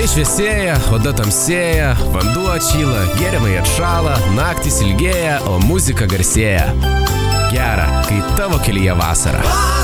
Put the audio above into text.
Orai šviesėja, oda tamsėja, vanduo atšyla, gėrimai atšala, naktys ilgėja, o muzika garsėja. Gera, kai tavo kelyje vasara.